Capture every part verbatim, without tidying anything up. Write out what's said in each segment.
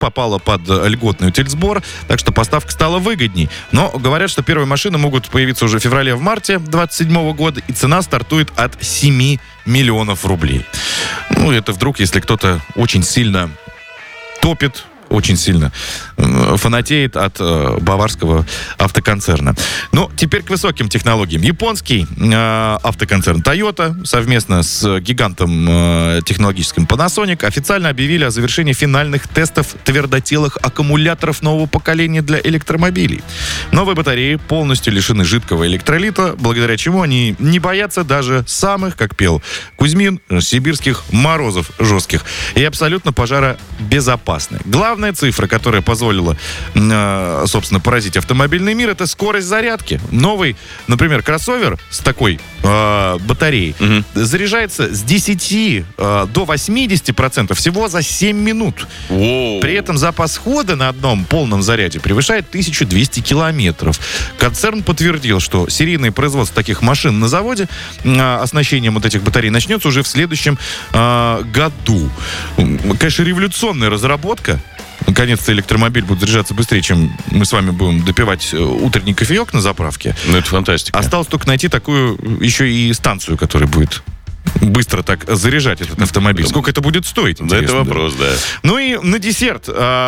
попала под льготный утильсбор, так что поставка стала выгодней. Но говорят, что первые машины могут появиться уже в феврале, в марте двадцать седьмого года, и цена стартует от семи миллионов рублей. Ну, это вдруг, если кто-то очень сильно топит, очень сильно фанатеет от э, баварского автоконцерна. Ну, теперь к высоким технологиям. Японский э, автоконцерн Toyota совместно с гигантом э, технологическим Panasonic официально объявили о завершении финальных тестов твердотелых аккумуляторов нового поколения для электромобилей. Новые батареи полностью лишены жидкого электролита, благодаря чему они не боятся даже самых, как пел Кузьмин, сибирских морозов жестких, и абсолютно пожаробезопасны. Главное цифра, которая позволила, э, собственно, поразить автомобильный мир, это скорость зарядки. Новый, например, кроссовер с такой э, батареей угу. заряжается с десяти э, до восьмидесяти процентов всего за семь минут. Воу. При этом запас хода на одном полном заряде превышает тысячу двести километров. Концерн подтвердил, что серийное производство таких машин на заводе, э, оснащением вот этих батарей, начнется уже в следующем э, году. Конечно, революционная разработка. Наконец-то электромобиль будет заряжаться быстрее, чем мы с вами будем допивать утренний кофеек на заправке. Ну, это фантастика. Осталось только найти такую еще и станцию, которая будет быстро так заряжать этот автомобиль. Сколько это будет стоить? Да, это вопрос, да. да. Ну и на десерт.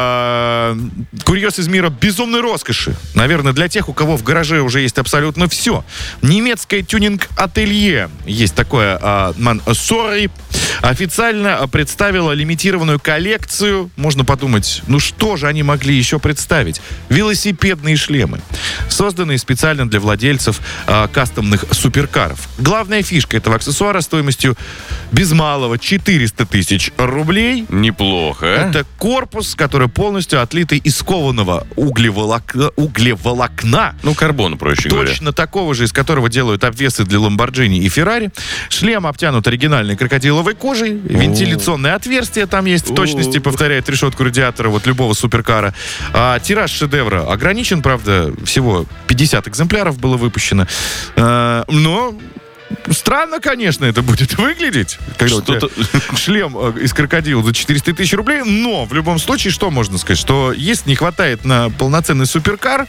Э, курьез из мира безумной роскоши. Наверное, для тех, у кого в гараже уже есть абсолютно все. Немецкое тюнинг-ателье. Есть такое э, Мансори. Официально представила лимитированную коллекцию. Можно подумать, ну что же они могли еще представить? Велосипедные шлемы, созданные специально для владельцев э, кастомных суперкаров. Главная фишка этого аксессуара стоимостью без малого четыреста тысяч рублей. Неплохо. Это корпус, который полностью отлитый из кованого углеволокна. углеволокна. Ну, карбон, проще Точно говоря. Точно такого же, из которого делают обвесы для Ламборджини и Феррари. Шлем обтянут оригинальной крокодиловой кожей. Вентиляционное отверстие там есть. В точности повторяет решетку радиатора вот любого суперкара. А, тираж шедевра ограничен, правда, всего пятьдесят экземпляров было выпущено. А, но... Странно, конечно, это будет выглядеть, когда Что-то... у тебя шлем из крокодила за четыреста тысяч рублей, но в любом случае, что можно сказать, что если не хватает на полноценный суперкар,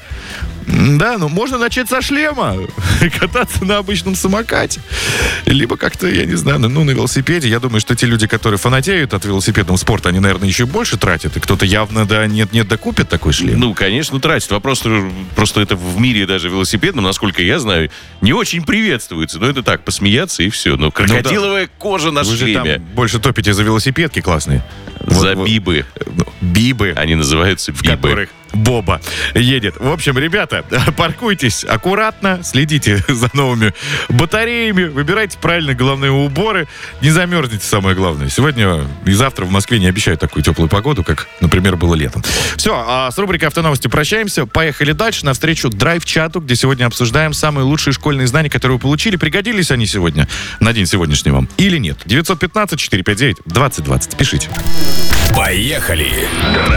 да, ну можно начать со шлема и кататься на обычном самокате. Либо как-то, я не знаю, ну на велосипеде. Я думаю, что те люди, которые фанатеют от велосипедного спорта, они, наверное, еще больше тратят. И кто-то явно, да, нет-нет, докупит такой шлем. Ну, конечно, тратит. Вопрос, просто это в мире даже велосипедном, насколько я знаю, не очень приветствуется. Но это так, посмеяться и все. Но крокодиловая ну, да. кожа на Вы шлеме. Же там больше топите за велосипедки классные. За вот, бибы. Вот, бибы. Они называются в бибы. Которых Боба едет. В общем, ребята, паркуйтесь аккуратно, следите за новыми батареями, выбирайте правильно головные уборы, не замерзните, самое главное. Сегодня и завтра в Москве не обещают такую теплую погоду, как, например, было летом. Все, а с рубрикой «Автоновости» прощаемся. Поехали дальше, навстречу драйв-чату, где сегодня обсуждаем самые лучшие школьные знания, которые вы получили. Пригодились они сегодня на день сегодняшний вам или нет? девятьсот пятнадцать четыреста пятьдесят девять двадцать двадцать. Пишите. Поехали!